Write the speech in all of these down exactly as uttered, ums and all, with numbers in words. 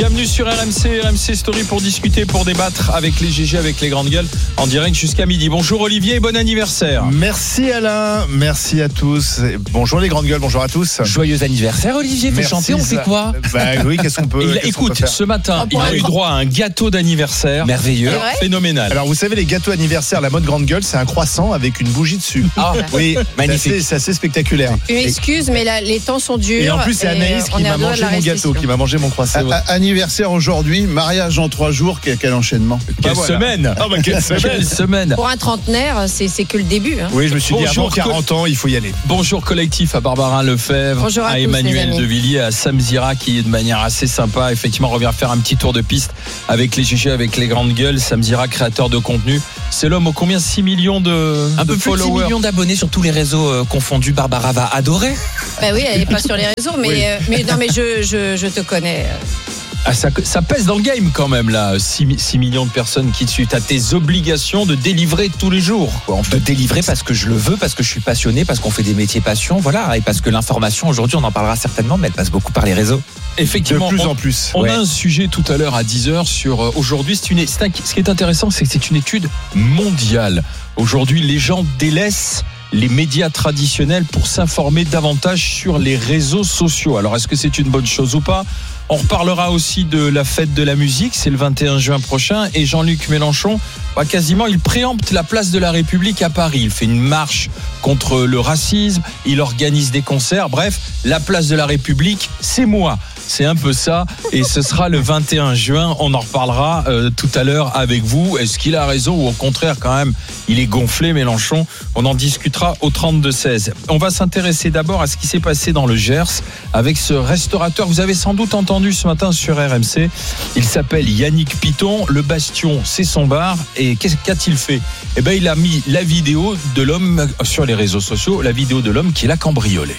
Bienvenue sur R M C, R M C Story pour discuter, pour débattre avec les G G, avec les grandes gueules en direct jusqu'à midi. Bonjour Olivier et bon anniversaire. Merci Alain, merci à tous. Bonjour les grandes gueules, bonjour à tous. Joyeux anniversaire Olivier, faut chanter, on fait quoi? Bah oui, qu'est-ce qu'on peut, il, qu'est-ce Écoute, qu'on peut faire ce matin, il a eu droit à un gâteau d'anniversaire. Merveilleux. Alors, phénoménal. Alors vous savez, les gâteaux anniversaires, la mode grande gueule, c'est un croissant avec une bougie dessus. Ah oui, magnifique. C'est assez, c'est assez spectaculaire. Une excuse, mais là, les temps sont durs. Et en plus, c'est Anaïs qui m'a mangé mon gâteau, qui m'a mangé mon croissant. A- a- anniversaire aujourd'hui, mariage en trois jours, quel, quel enchaînement. Quelle Bah voilà. semaine. Ah bah quelle semaine. Quelle semaine. Pour un trentenaire, c'est, c'est que le début. Hein. Oui, je me suis dit, Bonjour, avant quarante ans, il faut y aller. Bonjour collectif, à Barbara Lefebvre, Bonjour à à tous, Emmanuel les amis. Devilliers, à Sam Zira qui de manière assez sympa effectivement revient faire un petit tour de piste avec les G G, avec les grandes gueules. Sam Zira, créateur de contenu, c'est l'homme aux combien six millions de, Un de peu plus de six followers. millions d'abonnés sur tous les réseaux euh, confondus. Barbara va adorer. Bah oui, elle n'est pas sur les réseaux, mais, Oui. euh, mais non, mais je, je, je te connais. Ah, ça, ça pèse dans le game quand même là, six millions de personnes qui te suivent. T'as tes obligations de délivrer tous les jours, quoi, en fait. De délivrer parce que je le veux, parce que je suis passionné, parce qu'on fait des métiers passion, voilà, et parce que l'information aujourd'hui, on en parlera certainement, mais elle passe beaucoup par les réseaux. Effectivement, De plus on, en plus. on Ouais. a un sujet tout à l'heure à dix heures sur euh, aujourd'hui. C'est une, c'est un- ce qui est intéressant, c'est que c'est une étude mondiale. Aujourd'hui, les gens délaissent les médias traditionnels pour s'informer davantage sur les réseaux sociaux. Alors, est-ce que c'est une bonne chose ou pas ? On reparlera aussi de la fête de la musique, c'est le vingt et un juin prochain, et Jean-Luc Mélenchon, bah, quasiment, il préempte la place de la République à Paris. Il fait une marche contre le racisme, il organise des concerts, bref, la place de la République, c'est moi. C'est un peu ça, et ce sera le vingt et un juin. On en reparlera euh, tout à l'heure avec vous. Est-ce qu'il a raison ou au contraire, quand même, il est gonflé, Mélenchon? On en discutera au trente-deux seize. On va s'intéresser d'abord à ce qui s'est passé dans le Gers avec ce restaurateur. Vous avez sans doute entendu ce matin sur R M C. Il s'appelle Yannick Piton. Le Bastion, c'est son bar. Et qu'est-ce qu'a-t-il fait? Eh ben, il a mis la vidéo de l'homme sur les réseaux sociaux, la vidéo de l'homme qui l'a cambriolé.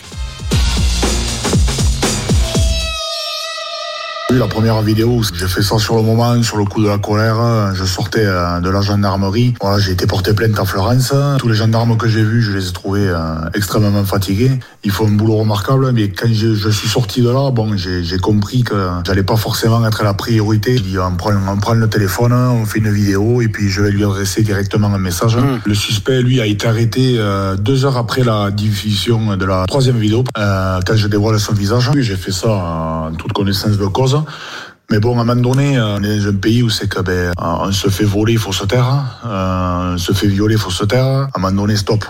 La première vidéo, j'ai fait ça sur le moment, sur le coup de la colère. Je sortais de la gendarmerie. Voilà, j'ai été porté plainte à Florence. Tous les gendarmes que j'ai vus, je les ai trouvés euh, extrêmement fatigués. Ils font un boulot remarquable, mais quand je, je suis sorti de là, bon, j'ai, j'ai compris que j'allais pas forcément être la priorité. J'ai dit, on prend, on prend le téléphone, on fait une vidéo, et puis je vais lui adresser directement un message. Mmh. Le suspect, lui, a été arrêté euh, deux heures après la diffusion de la troisième vidéo, euh, quand je dévoile son visage. J'ai fait ça en toute connaissance de cause. Mais bon, à un moment donné, on est dans un pays où c'est que ben, on se fait voler, il faut se taire. Euh, on se fait violer, il faut se taire. À un moment donné, stop.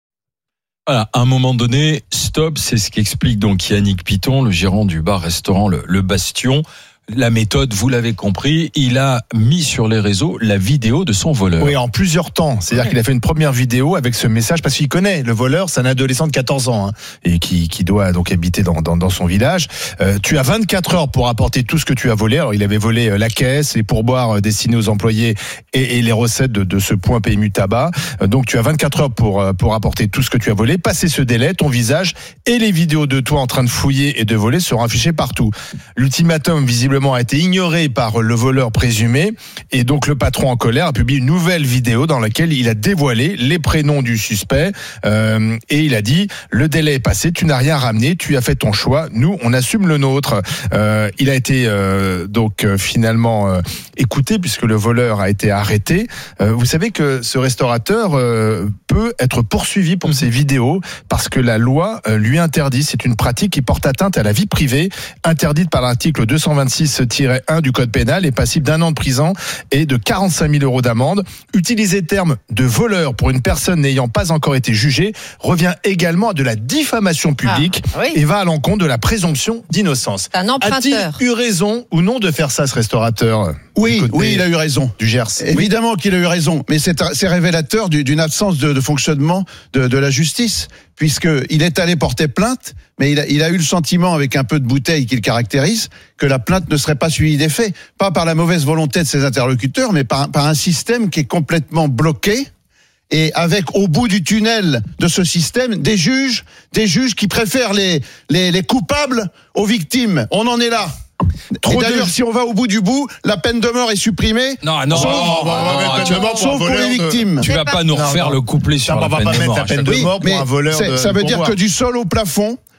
Voilà, à un moment donné, stop, c'est ce qu'explique donc Yannick Piton, le gérant du bar-restaurant Le, le Bastion. La méthode, vous l'avez compris, il a mis sur les réseaux la vidéo de son voleur. Oui, en plusieurs temps. C'est-à-dire qu'il a fait une première vidéo avec ce message, parce qu'il connaît le voleur, c'est un adolescent de quatorze ans, hein, et qui, qui doit donc habiter dans, dans, dans son village. Euh, tu as vingt-quatre heures pour apporter tout ce que tu as volé. Alors, il avait volé euh, la caisse, les pourboires euh, destinés aux employés et, et les recettes de, de ce point P M U tabac. Euh, donc, tu as vingt-quatre heures pour, euh, pour apporter tout ce que tu as volé. Passer ce délai, ton visage et les vidéos de toi en train de fouiller et de voler seront affichés partout. L'ultimatum, visiblement, a été ignoré par le voleur présumé, et donc le patron en colère a publié une nouvelle vidéo dans laquelle il a dévoilé les prénoms du suspect, euh, et il a dit: le délai est passé, tu n'as rien ramené, tu as fait ton choix, nous on assume le nôtre. Euh, il a été euh, donc euh, finalement euh, écouté, puisque le voleur a été arrêté. Euh, vous savez que ce restaurateur euh, peut être poursuivi pour ses vidéos, parce que la loi euh, lui interdit. C'est une pratique qui porte atteinte à la vie privée, interdite par l'article deux cent vingt-six tiret un du code pénal, est passible d'un an de prison et de quarante-cinq mille euros d'amende. Utiliser le terme de voleur pour une personne n'ayant pas encore été jugée revient également à de la diffamation publique, ah, oui. et va à l'encontre de la présomption d'innocence. C'est un emprunteur. A-t-il eu raison ou non de faire ça, ce restaurateur? Oui, côté oui, il a eu raison. Du Gers. Évidemment qu'il a eu raison, mais c'est, c'est révélateur du, d'une absence de, de fonctionnement de, de la justice, puisqu'il est allé porter plainte, mais il a, il a eu le sentiment, avec un peu de bouteille qui le caractérise, que la plainte ne serait pas suivie des faits, pas par la mauvaise volonté de ses interlocuteurs, mais par, par un système qui est complètement bloqué, et avec au bout du tunnel de ce système des juges, des juges qui préfèrent les, les, les coupables aux victimes. On en est là. Trop et d'ailleurs, de... si on va au bout du bout, la peine de mort est supprimée. Non, non, sauf, non, non, tu, non, sauf pour les victimes. Tu vas pas nous refaire non, non. le couplet sur non, la on va peine pas de mettre mort. la peine de mort pour oui, un voleur. De, ça veut dire que du sol au plafond,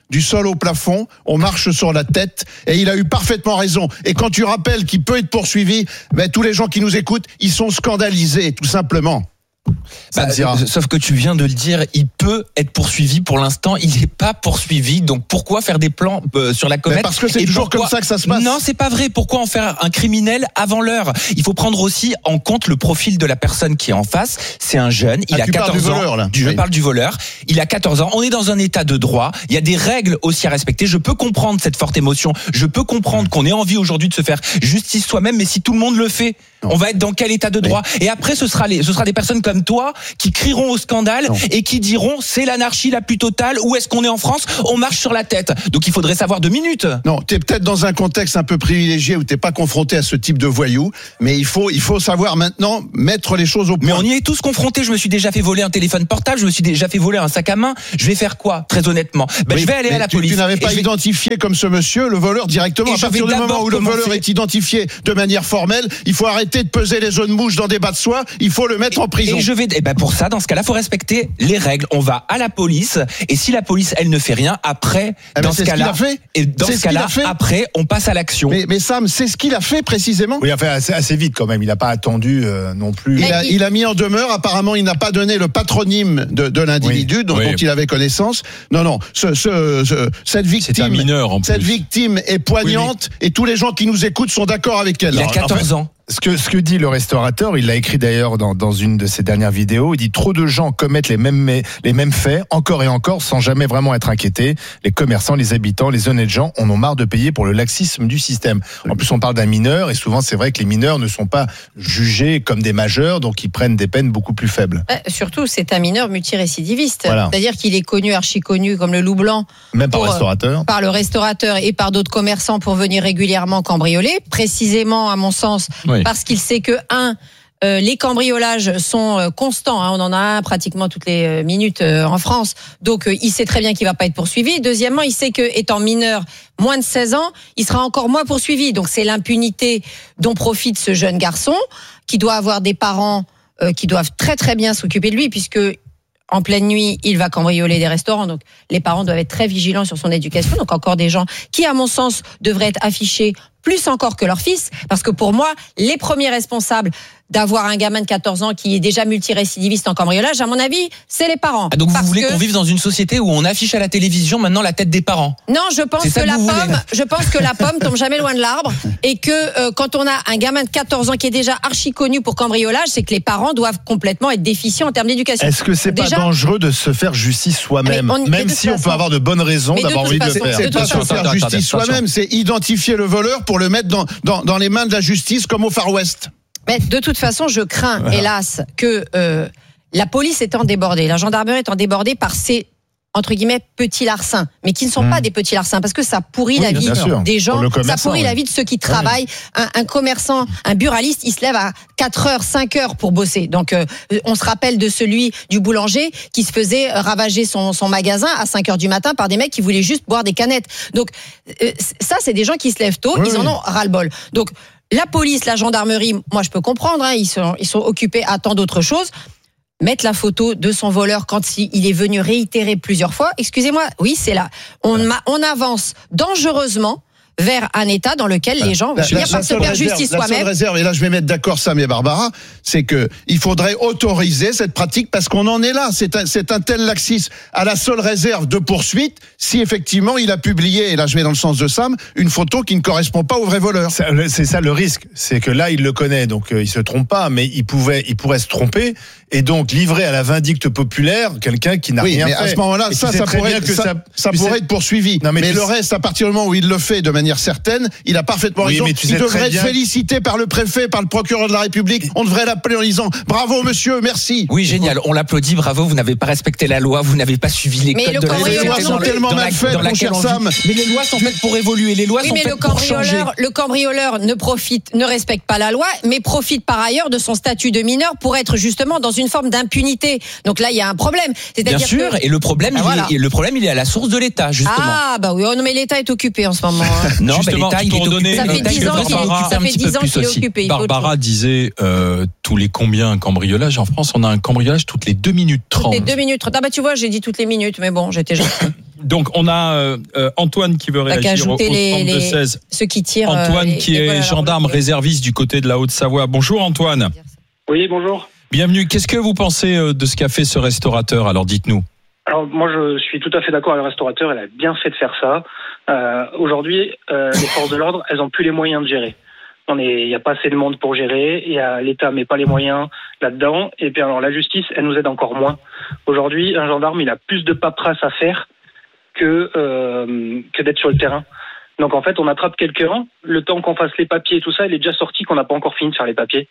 du sol au plafond, on marche sur la tête, et il a eu parfaitement raison. Et quand tu rappelles qu'il peut être poursuivi, ben, tous les gens qui nous écoutent, ils sont scandalisés, tout simplement. Bah, sauf que tu viens de le dire, il peut être poursuivi. Pour l'instant, il n'est pas poursuivi. Donc pourquoi faire des plans euh, sur la comète? Mais parce que c'est Et toujours pourquoi... comme ça que ça se passe. Non, c'est pas vrai. Pourquoi en faire un criminel avant l'heure? Il faut prendre aussi en compte le profil de la personne qui est en face. C'est un jeune, il ah, a tu quatorze parles du ans. voleur, là. Je oui. parle du voleur. Il a quatorze ans. On est dans un état de droit. Il y a des règles aussi à respecter. Je peux comprendre cette forte émotion. Je peux comprendre qu'on ait envie aujourd'hui de se faire justice soi-même. Mais si tout le monde le fait, non. on va être dans quel état de droit? Et après, ce sera les, ce sera des personnes comme toi qui crieront au scandale non. et qui diront c'est l'anarchie la plus totale. Où est-ce qu'on est en France? On marche sur la tête. Donc il faudrait savoir deux minutes. Non, t'es peut-être dans un contexte un peu privilégié où t'es pas confronté à ce type de voyous, mais il faut il faut savoir maintenant mettre les choses au point. Mais on y est tous confrontés. Je me suis déjà fait voler un téléphone portable. Je me suis déjà fait voler un sac à main. Je vais faire quoi? Très honnêtement, ben, oui, je vais aller à la tu, police. Tu n'avais pas identifié vais... comme ce monsieur le voleur directement. Et à partir du moment où le commencer... voleur est identifié de manière formelle, il faut arrêter de peser les œufs de mouche dans des bas de soie. Il faut le mettre et, en prison. Et je vais. Et ben pour ça, dans ce cas-là, faut respecter les règles. On va à la police et si la police elle ne fait rien, après eh dans ben ce cas-là, fait. et dans ce cas-là, après on passe à l'action. Mais, mais Sam, c'est ce qu'il a fait précisément. Oui, enfin assez, assez vite quand même. Il n'a pas attendu euh, non plus. Il a, il a mis en demeure. Apparemment, il n'a pas donné le patronyme de, de l'individu oui, dont, oui. dont il avait connaissance. Non, non. Ce, ce, ce, cette victime, c'est un mineur en plus. Cette victime est poignante oui, mais... et tous les gens qui nous écoutent sont d'accord avec elle. Il a quatorze ans. Ce que, ce que dit le restaurateur, il l'a écrit d'ailleurs dans, dans une de ses dernières vidéos, il dit trop de gens commettent les mêmes, les mêmes faits encore et encore sans jamais vraiment être inquiétés. Les commerçants, les habitants, les honnêtes gens en ont marre de payer pour le laxisme du système. En plus, on parle d'un mineur et souvent c'est vrai que les mineurs ne sont pas jugés comme des majeurs, donc ils prennent des peines beaucoup plus faibles. Euh, surtout, c'est un mineur multirécidiviste. Voilà. C'est-à-dire qu'il est connu, archi connu comme le loup blanc. Même par pour, le restaurateur. Euh, par le restaurateur et par d'autres commerçants pour venir régulièrement cambrioler. Précisément, à mon sens, oui. parce qu'il sait que, un, euh, les cambriolages sont euh, constants. Hein, on en a un pratiquement toutes les euh, minutes euh, en France. Donc, euh, il sait très bien qu'il va pas être poursuivi. Deuxièmement, il sait que, étant mineur, moins de seize ans, il sera encore moins poursuivi. Donc, c'est l'impunité dont profite ce jeune garçon, qui doit avoir des parents euh, qui doivent très très bien s'occuper de lui, puisque en pleine nuit, il va cambrioler des restaurants. Donc, les parents doivent être très vigilants sur son éducation. Donc, encore des gens qui, à mon sens, devraient être affichés plus encore que leur fils. Parce que pour moi, les premiers responsables d'avoir un gamin de quatorze ans qui est déjà multirécidiviste en cambriolage, à mon avis, c'est les parents. Ah donc vous voulez que... qu'on vive dans une société où on affiche à la télévision maintenant la tête des parents? Non, je pense que, que la pomme, voulez. je pense que la pomme tombe jamais loin de l'arbre et que euh, quand on a un gamin de quatorze ans qui est déjà archi connu pour cambriolage, c'est que les parents doivent complètement être déficients en termes d'éducation. Est-ce que c'est déjà... pas dangereux de se faire justice soi-même, on, même si façon... on peut avoir de bonnes raisons d'avoir envie de le faire? C'est pas se faire justice soi-même, c'est identifier le voleur pour le mettre dans, dans, dans les mains de la justice comme au Far West. Mais de toute façon, je crains, voilà. hélas, que euh, la police étant débordée, la gendarmerie étant débordée par ces, entre guillemets, petits larcins, mais qui ne sont mmh. pas des petits larcins, parce que ça pourrit oui, la vie des gens, ça pourrit oui. la vie de ceux qui travaillent. Oui. Un, un commerçant, un buraliste, il se lève à quatre heures, cinq heures pour bosser. Donc, euh, on se rappelle de celui du boulanger qui se faisait ravager son, son magasin à cinq heures du matin par des mecs qui voulaient juste boire des canettes. Donc, euh, ça, c'est des gens qui se lèvent tôt, oui, ils en ont ras-le-bol. Donc, la police, la gendarmerie, moi je peux comprendre, hein, ils sont, ils sont occupés à tant d'autres choses. Mettre la photo de son voleur quand il est venu réitérer plusieurs fois. Excusez-moi, oui, c'est là. On, on avance dangereusement vers un état dans lequel les gens vont finir par se faire justice soi-même. La seule réserve, et là je vais mettre d'accord Sam et Barbara, c'est que il faudrait autoriser cette pratique parce qu'on en est là. C'est un, c'est un tel laxisme à la seule réserve de poursuite si effectivement il a publié, et là je vais dans le sens de Sam, une photo qui ne correspond pas au vrai voleur. C'est, c'est ça le risque, c'est que là il le connaît, donc euh, il se trompe pas, mais il pouvait, il pourrait se tromper et donc livrer à la vindicte populaire quelqu'un qui n'a oui, rien mais fait. À ce moment-là, ça, ça pourrait, que ça, ça, ça pourrait être poursuivi. Non, mais mais le sais... reste, à partir du moment où il le fait de manière certaine, il a parfaitement oui, raison. Il devrait être félicité par le préfet, par le procureur de la République. On devrait l'appeler en disant bravo monsieur, merci. Oui, génial. On l'applaudit, bravo. Vous n'avez pas respecté la loi, vous n'avez pas suivi les mais codes de la loi. Les lois sont tellement mal faites, mon cher Sam. Mais les lois sont faites pour évoluer. Les lois oui, sont mais faites le pour changer. Le cambrioleur ne profite, ne respecte pas la loi, mais profite par ailleurs de son statut de mineur pour être justement dans une forme d'impunité. Donc là, il y a un problème. C'est-à-dire Bien sûr, que... et le problème, ah, il voilà. est, le problème, il est à la source de l'État, justement. Ah, bah oui, oh, non, mais l'État est occupé en ce moment. Hein. non, bah, l'État, il est occupé. Ça fait dix ans qu'il est, ça fait dix ans qu'il est occupé. Barbara disait, euh, tous les combien un cambriolage? En France, on a un cambriolage toutes les deux minutes trente. Toutes les deux minutes trente. Ah bah tu vois, j'ai dit toutes les minutes, mais bon, j'étais gentil. donc on a euh, Antoine qui veut réagir au, au trente-deux seize. Ceux qui tirent. Antoine les, qui les est gendarme réserviste du côté de la Haute-Savoie. Bonjour Antoine. Oui, bonjour. Bienvenue. Qu'est-ce que vous pensez de ce qu'a fait ce restaurateur? Alors dites-nous. Alors moi je suis tout à fait d'accord avec le restaurateur, il a bien fait de faire ça. Euh, aujourd'hui, euh, les forces de l'ordre, elles ont plus les moyens de gérer. On est, il n'y a pas assez de monde pour gérer, et l'État met pas les moyens là-dedans. Et puis alors la justice, elle nous aide encore moins. Aujourd'hui, un gendarme, il a plus de paperasse à faire que euh, que d'être sur le terrain. Donc en fait, on attrape quelqu'un, le temps qu'on fasse les papiers et tout ça, il est déjà sorti, qu'on n'a pas encore fini de faire les papiers.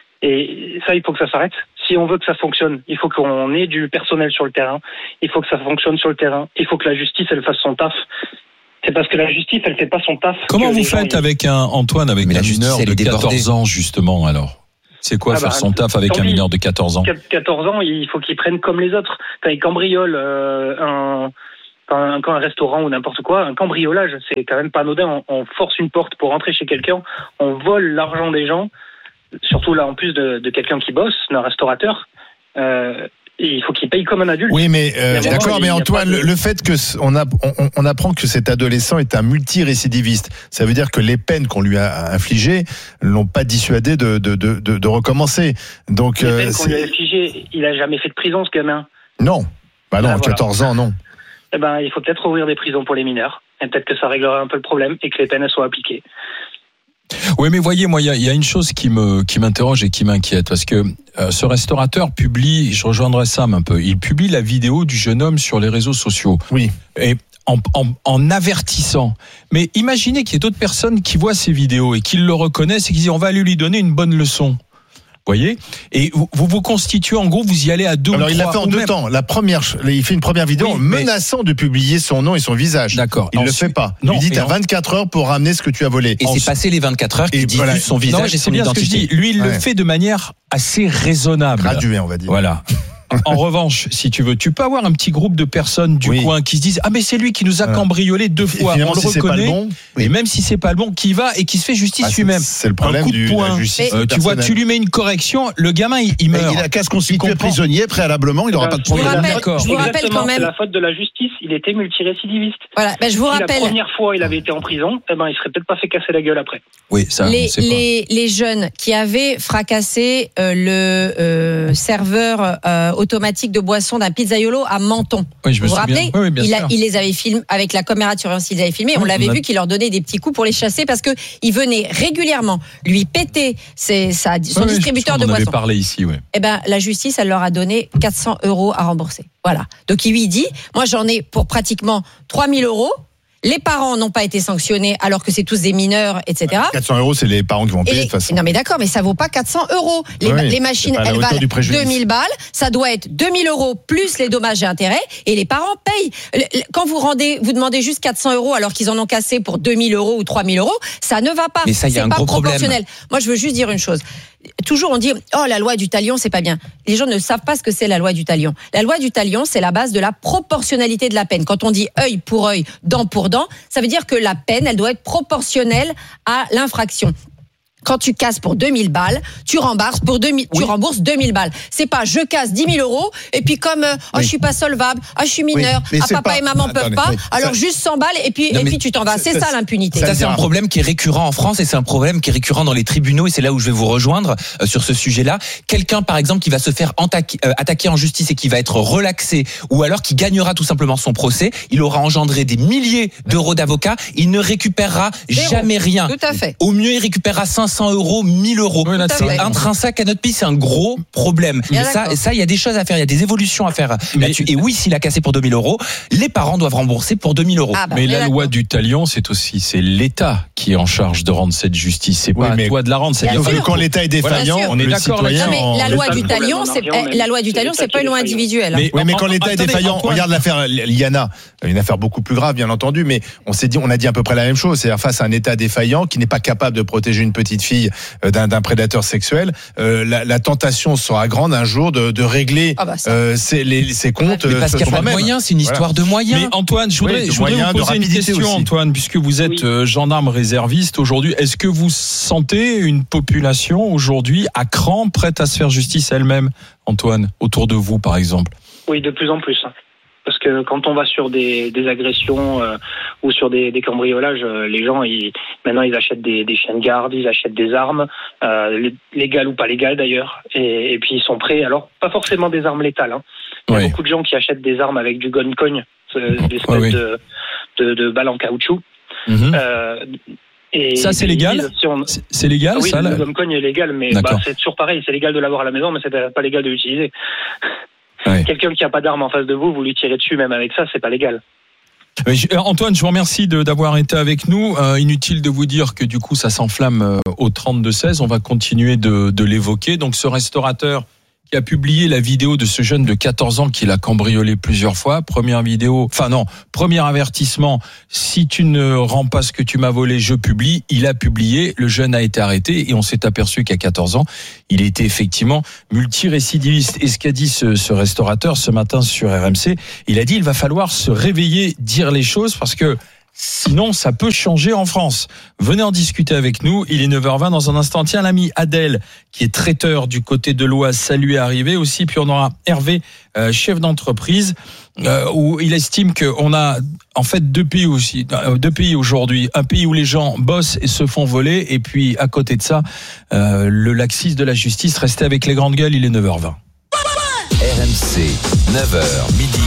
Et ça, il faut que ça s'arrête. Si on veut que ça fonctionne, il faut qu'on ait du personnel sur le terrain. Il faut que ça fonctionne sur le terrain. Il faut que la justice, elle fasse son taf. C'est parce que la justice, elle fait pas son taf. Comment vous faites gens, avec un Antoine, avec un mineur de quatorze ans, justement, alors? C'est quoi ah faire bah, son taf avec un mineur de quatorze ans? quatorze ans, il faut qu'il prenne comme les autres. Quand il cambriole euh, un, un, un restaurant ou n'importe quoi, un cambriolage, c'est quand même pas anodin. On, on force une porte pour rentrer chez quelqu'un, on vole l'argent des gens. Surtout là, en plus de, de quelqu'un qui bosse, d'un restaurateur, euh, et il faut qu'il paye comme un adulte. Oui, mais euh, d'accord, mais Antoine, de... le fait que on, a, on, on apprend que cet adolescent est un multirécidiviste, ça veut dire que les peines qu'on lui a infligées l'ont pas dissuadé de, de, de, de, de recommencer. Donc, les euh, peines qu'on lui a infligées, il a jamais fait de prison, ce gamin. Non, bah non, ah, quatorze voilà. ans, non. Eh ben, il faut peut-être ouvrir des prisons pour les mineurs, et peut-être que ça réglera un peu le problème et que les peines soient appliquées. Oui, mais voyez, moi, il y, y a une chose qui me qui m'interroge et qui m'inquiète, parce que euh, ce restaurateur publie, je rejoindrai Sam un peu, il publie la vidéo du jeune homme sur les réseaux sociaux. Oui. Et en, en, en avertissant. Mais imaginez qu'il y ait d'autres personnes qui voient ces vidéos et qui le reconnaissent et qui disent on va aller lui donner une bonne leçon. Voyez, et vous, vous vous constituez en gros, vous y allez à deux. Alors ou il trois, l'a fait en deux même... temps. La première, il fait une première vidéo oui, en menaçant mais... de publier son nom et son visage. D'accord. Il ne le fait pas. Non, il dit t'as en... vingt-quatre heures pour ramener ce que tu as volé. Et Ensuite... c'est passé les vingt-quatre heures qu'il diffuse voilà. son visage non, et son identité. Lui, il ouais. le fait de manière assez raisonnable. Graduée, on va dire. Voilà. En revanche, si tu veux, tu peux avoir un petit groupe de personnes du oui. coin qui se disent ah mais c'est lui qui nous a voilà. cambriolé deux fois, on le si reconnaît. Bon, oui. Et même si c'est pas le bon, qui va et qui se fait justice ah, lui-même. C'est le problème un coup du, de poing. De la justice euh, tu vois, tu lui mets une correction, le gamin il, il meurt. Mais il a qu'à se constituer prisonnier préalablement, il n'aura pas de problème. Je vous rappelle, je vous rappelle quand même. C'est la faute de la justice. Il était multirécidiviste. Voilà, ben je vous si rappelle. La première fois il avait été en prison, eh ben il serait peut-être pas fait casser la gueule après. Oui, ça. Les, on sait les, pas. les jeunes qui avaient fracassé euh, le euh, serveur euh, automatique de boissons d'un pizzaiolo à Menton. Oui, je me vous vous rappelez oui, oui, bien il, sûr. a, il les avait filmés avec la caméra de surveillance. Il les avait filmés. Oui, on l'avait on a... vu qu'il leur donnait des petits coups pour les chasser parce que il venait régulièrement lui péter ses, sa, son oui, distributeur de on boissons. On avait parlé ici, oui. Eh ben, la justice, elle leur a donné quatre cents euros à rembourser. Voilà. Donc il lui dit, moi j'en ai pour pratiquement trois mille euros. Les parents n'ont pas été sanctionnés alors que c'est tous des mineurs, et cetera. quatre cents euros, c'est les parents qui vont payer les, de toute façon. Non mais d'accord, mais ça vaut pas quatre cents euros. Les, oui, les machines, elles valent deux mille balles. Ça doit être deux mille euros plus les dommages et intérêts. Et les parents payent. Quand vous rendez, vous demandez juste quatre cents euros alors qu'ils en ont cassé pour deux mille euros ou trois mille euros, ça ne va pas. Mais ça, il y a un pas gros proportionnel. problème. Moi, je veux juste dire une chose. Toujours on dit oh la loi du talion c'est pas bien. Les gens ne savent pas ce que c'est la loi du talion. La loi du talion c'est la base de la proportionnalité de la peine. Quand on dit œil pour œil, dent pour dent, ça veut dire que la peine elle doit être proportionnelle à l'infraction. Quand tu casses pour deux mille balles, tu rembourses pour deux mille, oui. tu rembourses deux mille balles. C'est pas je casse dix mille euros et puis comme euh, oh, oui. je suis pas solvable, ah je suis mineur, oui. ah papa pas... et maman ah, peuvent attendez, pas, oui. alors ça... juste cent balles et puis non, et puis tu t'en vas. C'est ça, ça l'impunité. Ça c'est un problème qui est récurrent en France et c'est un problème qui est récurrent dans les tribunaux et c'est là où je vais vous rejoindre euh, sur ce sujet-là. Quelqu'un par exemple qui va se faire attaquer, euh, attaquer en justice et qui va être relaxé ou alors qui gagnera tout simplement son procès, il aura engendré des milliers d'euros d'avocats, il ne récupérera Zéro. jamais rien. Tout à fait. Au mieux il récupérera cinq cents euros, mille euros. Oui, c'est intrinsèque à notre pays, c'est un gros problème. Mais ça, ça, il y a des choses à faire, il y a des évolutions à faire mais là-dessus. Et oui, s'il a cassé pour deux mille euros, les parents doivent rembourser pour deux mille euros. Ah bah, mais la d'accord. loi du talion, c'est aussi, c'est l'État qui est en charge de rendre cette justice. C'est oui, pas à toi de la rendre. C'est bien sûr. Quand l'État est défaillant, voilà, on est d'accord. Non, mais la loi du talion, c'est la loi du talion, c'est pas une loi individuelle. Mais, oui, mais quand l'État est défaillant, regarde l'affaire Liana, une affaire beaucoup plus grave, bien entendu, mais on s'est dit, on a dit à peu près la même chose. C'est-à-dire face à un État défaillant qui n'est pas capable de protéger une petite fille d'un, d'un prédateur sexuel. Euh, la, la tentation sera grande un jour de, de régler ah bah euh, ses, les, ses comptes. Mais parce qu'il n'y a pas de moyens, c'est une histoire voilà. de moyens. Mais Antoine, je voudrais, oui, je voudrais vous poser une question, aussi. Antoine, puisque vous êtes oui. euh, gendarme réserviste aujourd'hui. Est-ce que vous sentez une population aujourd'hui à cran, prête à se faire justice elle-même, Antoine, autour de vous, par exemple? Oui, de plus en plus. Parce que quand on va sur des, des agressions euh, ou sur des, des cambriolages, euh, les gens, ils, maintenant, ils achètent des, des chiens de garde, ils achètent des armes, euh, légales ou pas légales d'ailleurs, et, et puis ils sont prêts. Alors, pas forcément des armes létales. Hein. Il y a oui. beaucoup de gens qui achètent des armes avec du gun cogne, euh, des espèces oui, oui. de, de, de balles en caoutchouc. Mm-hmm. Euh, Et ça, c'est légal si on... C'est légal, ah oui, ça le gun-cogne est légal, mais bah, c'est toujours pareil. C'est légal de l'avoir à la maison, mais c'est pas légal de l'utiliser. Oui. Quelqu'un qui a pas d'arme en face de vous, vous lui tirez dessus, même avec ça, c'est pas légal. Antoine, je vous remercie de, d'avoir été avec nous. Euh, inutile de vous dire que du coup, ça s'enflamme au trente-deux seize. On va continuer de, de l'évoquer. Donc, ce restaurateur qui a publié la vidéo de ce jeune de quatorze ans qui l'a cambriolé plusieurs fois. Première vidéo, enfin non, premier avertissement, si tu ne rends pas ce que tu m'as volé, je publie. Il a publié, le jeune a été arrêté et on s'est aperçu qu'à quatorze ans, il était effectivement multirécidiviste. Et ce qu'a dit ce, ce restaurateur ce matin sur R M C, il a dit il va falloir se réveiller, dire les choses parce que sinon, ça peut changer en France. Venez en discuter avec nous. Il est neuf heures vingt dans un instant. Tiens, l'ami Adèle, qui est traiteur du côté de l'Oise, ça lui est arrivé aussi. Puis on aura Hervé, euh, chef d'entreprise, euh, où il estime qu'on a en fait deux pays aussi, deux pays aujourd'hui. Un pays où les gens bossent et se font voler. Et puis à côté de ça, euh, le laxisme de la justice. Restez avec les grandes gueules. Il est neuf heures vingt. R M C, neuf heures midi.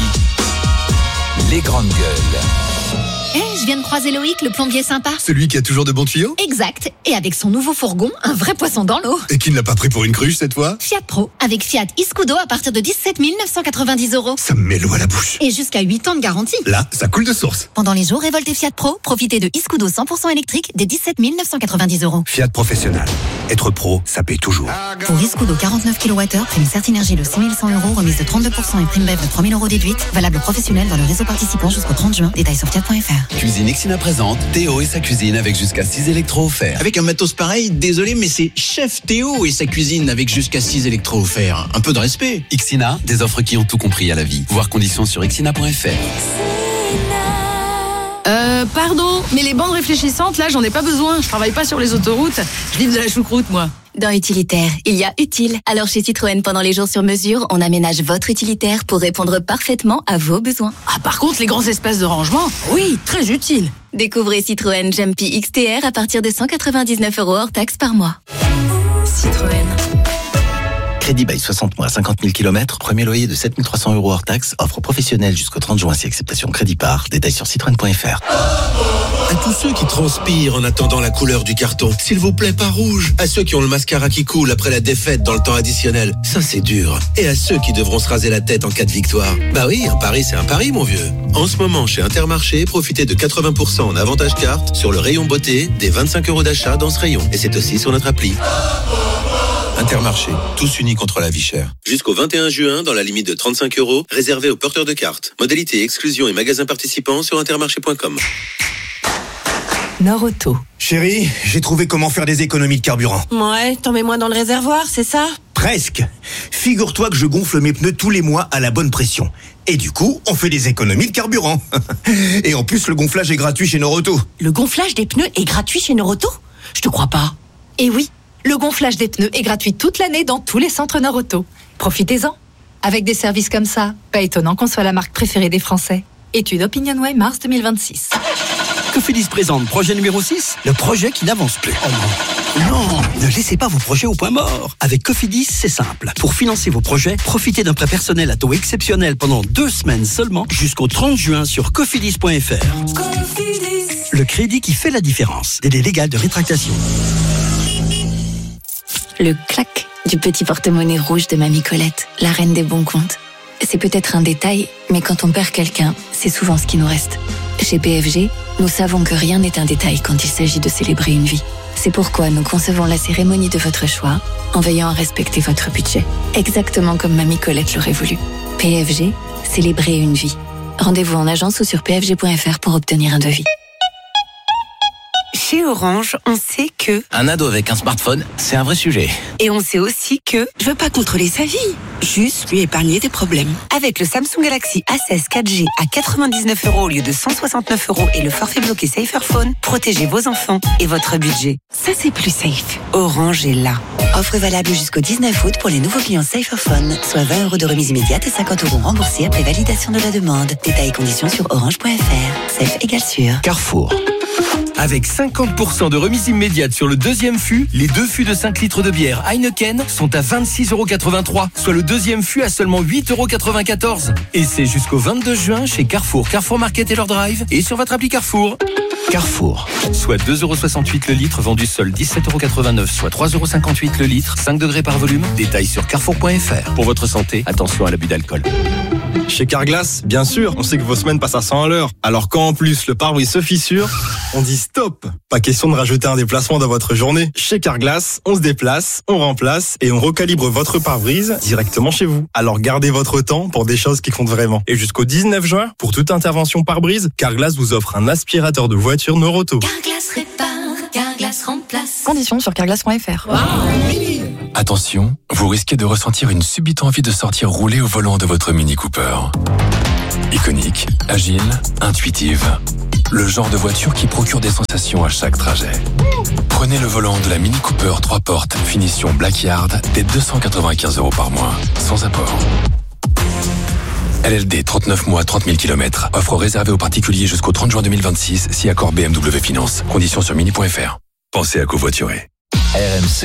Les grandes gueules. Hé, hey, je viens de croiser Loïc, le plombier sympa. Celui qui a toujours de bons tuyaux ? Exact. Et avec son nouveau fourgon, un vrai poisson dans l'eau. Et qui ne l'a pas pris pour une cruche cette fois ? Fiat Pro, avec Fiat Iscudo à partir de dix-sept mille neuf cent quatre-vingt-dix euros. Ça me met l'eau à la bouche. Et jusqu'à huit ans de garantie. Là, ça coule de source. Pendant les jours révoltés Fiat Pro, profitez de Iscudo cent pour cent électrique des dix-sept mille neuf cent quatre-vingt-dix euros. Fiat Professionnel. Être pro, ça paye toujours. Pour Iscudo quarante-neuf kilowattheures, prime Certinergie de six mille cent euros, remise de trente-deux pour cent et prime B E F de trois mille euros déduite. Valable professionnel dans le réseau participant jusqu'au trente juin. Détails sur fiat point f r. Cuisine Ixina présente Théo et sa cuisine avec jusqu'à six électros offerts. Avec un matos pareil, désolé, mais c'est Chef Théo et sa cuisine avec jusqu'à six électros offerts. Un peu de respect. Ixina, des offres qui ont tout compris à la vie. Voir conditions sur ixina point f r. Euh, pardon, mais les bandes réfléchissantes, là, j'en ai pas besoin. Je travaille pas sur les autoroutes. Je livre de la choucroute, moi. Dans Utilitaire, il y a utile. Alors chez Citroën, pendant les jours sur mesure, on aménage votre utilitaire pour répondre parfaitement à vos besoins. Ah, par contre, les grands espaces de rangement, oui, très utile. Découvrez Citroën Jumpy X T R à partir de cent quatre-vingt-dix-neuf euros hors taxe par mois. Citroën. Crédit bail soixante mois, cinquante mille kilomètres, premier loyer de sept mille trois cents euros hors taxe, offre professionnelle jusqu'au trente juin si acceptation crédit par. Détails sur citroën point f r. À tous ceux qui transpirent en attendant la couleur du carton, s'il vous plaît, pas rouge. À ceux qui ont le mascara qui coule après la défaite dans le temps additionnel, ça c'est dur. Et à ceux qui devront se raser la tête en cas de victoire. Bah oui, un pari c'est un pari, mon vieux. En ce moment, chez Intermarché, profitez de quatre-vingts pour cent en avantage carte sur le rayon beauté des vingt-cinq euros d'achat dans ce rayon. Et c'est aussi sur notre appli. Intermarché, tous unis contre la vie chère. Jusqu'au vingt et un juin, dans la limite de trente-cinq euros, réservé aux porteurs de cartes. Modalité, exclusion et magasins participants sur intermarché point com. Nord-Auto. Chérie, j'ai trouvé comment faire des économies de carburant. Ouais, t'en mets moins dans le réservoir, c'est ça ? Presque. Figure-toi que je gonfle mes pneus tous les mois à la bonne pression. Et du coup, on fait des économies de carburant. Et en plus, le gonflage est gratuit chez Nord-Auto. Le gonflage des pneus est gratuit chez Nord-Auto ? Je te crois pas. Eh oui, le gonflage des pneus est gratuit toute l'année dans tous les centres Nord-Auto. Profitez-en. Avec des services comme ça, pas étonnant qu'on soit la marque préférée des Français. Étude OpinionWay mars deux mille vingt-six. Cofidis présente projet numéro six, le projet qui n'avance plus. Oh non. non, ne laissez pas vos projets au point mort. Avec Cofidis, c'est simple. Pour financer vos projets, profitez d'un prêt personnel à taux exceptionnel pendant deux semaines seulement jusqu'au trente juin sur cofidis point f r. Cofidis. Le crédit qui fait la différence. Délai légal de rétractation. Le clac du petit porte-monnaie rouge de Mamie Colette, la reine des bons comptes. C'est peut-être un détail, mais quand on perd quelqu'un, c'est souvent ce qui nous reste. Chez P F G, nous savons que rien n'est un détail quand il s'agit de célébrer une vie. C'est pourquoi nous concevons la cérémonie de votre choix en veillant à respecter votre budget. Exactement comme Mamie Colette l'aurait voulu. P F G, célébrer une vie. Rendez-vous en agence ou sur p f g point f r pour obtenir un devis. Chez Orange, on sait que... Un ado avec un smartphone, c'est un vrai sujet. Et on sait aussi que je veux pas contrôler sa vie, juste lui épargner des problèmes. Avec le Samsung Galaxy A seize quatre G à quatre-vingt-dix-neuf euros au lieu de cent soixante-neuf euros et le forfait bloqué Safer Phone, protégez vos enfants et votre budget. Ça, c'est plus safe. Orange est là. Offre valable jusqu'au dix-neuf août pour les nouveaux clients Safe Phone, soit vingt euros de remise immédiate et cinquante euros remboursés après validation de la demande. Détails et conditions sur orange point f r. Safe égale sûr. Carrefour. Avec cinquante pour cent de remise immédiate sur le deuxième fût, les deux fûts de cinq litres de bière Heineken sont à vingt-six euros quatre-vingt-trois, soit le deuxième fût à seulement huit euros quatre-vingt-quatorze. Et c'est jusqu'au vingt-deux juin chez Carrefour, Carrefour Market et leur drive et sur votre appli Carrefour. Carrefour. Soit deux euros soixante-huit le litre, vendu seul dix-sept euros quatre-vingt-neuf, soit trois euros cinquante-huit le litre, cinq degrés par volume. Détails sur carrefour point f r. Pour votre santé, attention à l'abus d'alcool. Chez Carglass, bien sûr, on sait que vos semaines passent à cent à l'heure. Alors quand en plus le pare-brise se fissure, on dit stop. Pas question de rajouter un déplacement dans votre journée. Chez Carglass, on se déplace, on remplace et on recalibre votre pare-brise directement chez vous. Alors gardez votre temps pour des choses qui comptent vraiment. Et jusqu'au dix-neuf juin, pour toute intervention pare-brise, Carglass vous offre un aspirateur de voiture Noroto. Carglass répare, Carglass remplace. Conditions sur carglass point f r. Attention, vous risquez de ressentir une subite envie de sortir rouler au volant de votre Mini Cooper. Iconique, agile, intuitive. Le genre de voiture qui procure des sensations à chaque trajet. Prenez le volant de la Mini Cooper trois portes, finition Blackyard, dès deux cent quatre-vingt-quinze euros par mois, sans apport. L L D, trente-neuf mois, trente mille kilomètres. Offre réservée aux particuliers jusqu'au trente juin deux mille vingt-six, si accord B M W Finance. Conditions sur mini point f r. Pensez à covoiturer. R M C.